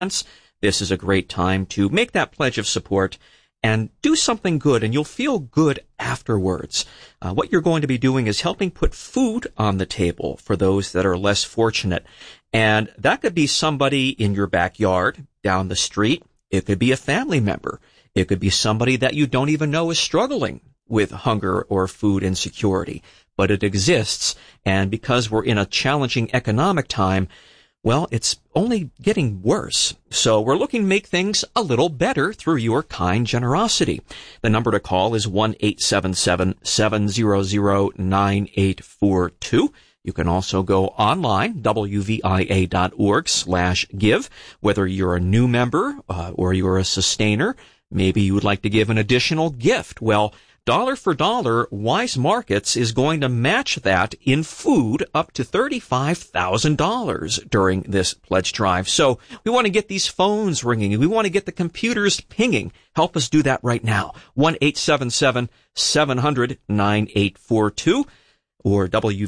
This is a great time to make that pledge of support and do something good, and you'll feel good afterwards. What you're going to be doing is helping put food on the table for those that are less fortunate. And that could be somebody in your backyard, down the street. It could be a family member. It could be somebody that you don't even know is struggling with hunger or food insecurity. But it exists, and because we're in a challenging economic time, well, it's only getting worse. So we're looking to make things a little better through your kind generosity. The number to call is 1-877-700-9842. You can also go online, wvia.org/give. Whether you're a new member or you're a sustainer, maybe you would like to give an additional gift. Well, dollar for dollar, Wise Markets is going to match that in food up to $35,000 during this pledge drive. So we want to get these phones ringing. We want to get the computers pinging. Help us do that right now. 1-877-700-9842 or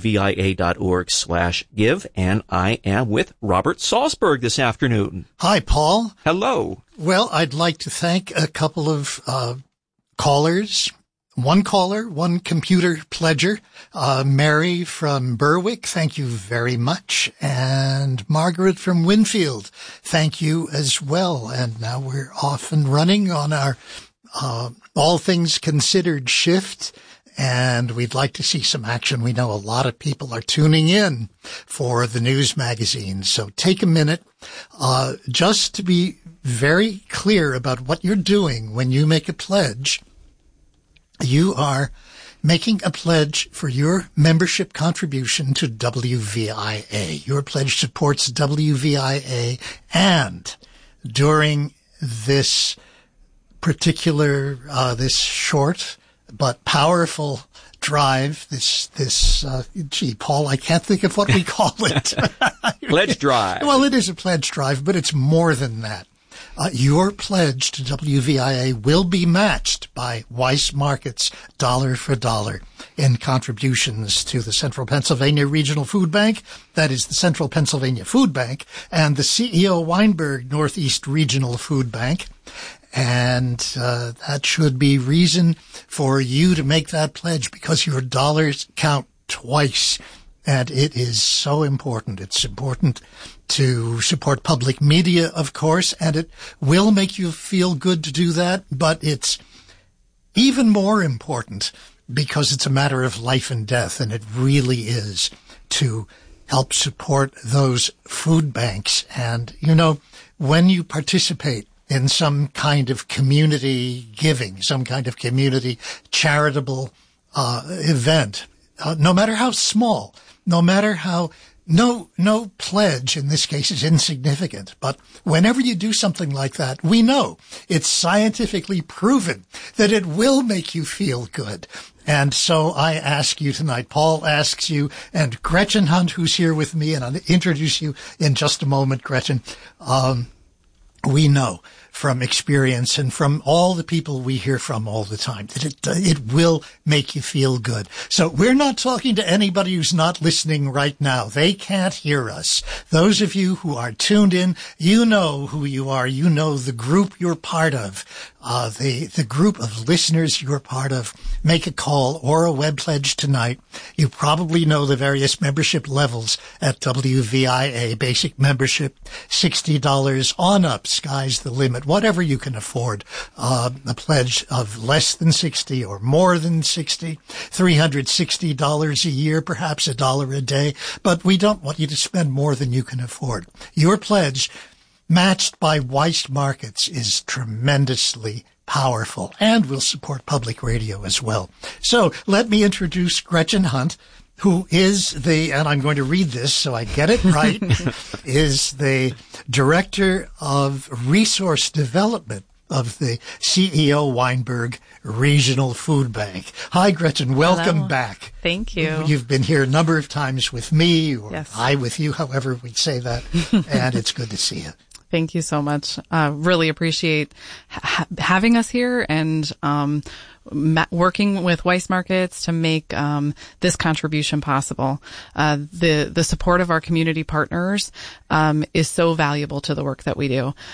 wvia.org/give. And I am with Robert Salzberg this afternoon. Hi, Paul. Hello. Well, I'd like to thank a couple of callers. One caller, one computer pledger, Mary from Berwick, thank you very much. And Margaret from Winfield, thank you as well. And now we're off and running on our All Things Considered shift, and we'd like to see some action. We know a lot of people are tuning in for the news magazine. So take a minute just to be very clear about what you're doing when you make a pledge. You are making a pledge for your membership contribution to WVIA. Your pledge supports WVIA, and during this particular, this short but powerful drive, Paul, I can't think of what we call it. Pledge drive. Well, it is a pledge drive, but it's more than that. Your pledge to WVIA will be matched by Weiss Markets dollar for dollar in contributions to the Central Pennsylvania Regional Food Bank, that is the Central Pennsylvania Food Bank, and the CEO Weinberg Northeast Regional Food Bank. And that should be reason for you to make that pledge, because your dollars count twice. And it is so important. It's important to support public media, of course, and it will make you feel good to do that. But it's even more important because it's a matter of life and death, and it really is, to help support those food banks. And, you know, when you participate in some kind of community giving, some kind of community charitable event, no matter how small, no matter how, no pledge in this case is insignificant. But whenever you do something like that, we know it's scientifically proven that it will make you feel good. And so I ask you tonight, Paul asks you, and Gretchen Hunt, who's here with me, and I'll introduce you in just a moment, Gretchen. We know from experience and from all the people we hear from all the time that it will make you feel good. So we're not talking to anybody who's not listening right now. They can't hear us. Those of you who are tuned in, you know who you are. You know the group you're part of, the group of listeners you're part of. Make a call or a web pledge tonight. You probably know the various membership levels at WVIA. Basic membership, $60 on up. Sky's the limit. Whatever you can afford. A pledge of less than 60 or more than 60, $360 a year, perhaps $1 a day. But we don't want you to spend more than you can afford. Your pledge, matched by Weiss Markets, is tremendously powerful and will support public radio as well. So let me introduce Gretchen Hunt, who is and I'm going to read this so I get it right, is the Director of Resource Development of the CEO Weinberg Regional Food Bank. Hi, Gretchen. Welcome Hello. back. Thank you. You've been here a number of times with me, or Yes. I with you, however we say that, and it's good to see you. Thank you so much. Really appreciate having us here and working with Weis Markets to make this contribution possible. The support of our community partners is so valuable to the work that we do.